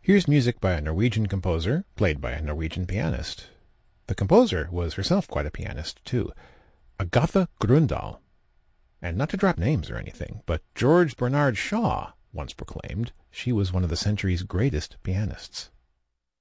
Here's music by a Norwegian composer, played by a Norwegian pianist. The composer was herself quite a pianist, too, Agatha Grøndahl. And not to drop names or anything, but George Bernard Shaw once proclaimed she was one of the century's greatest pianists.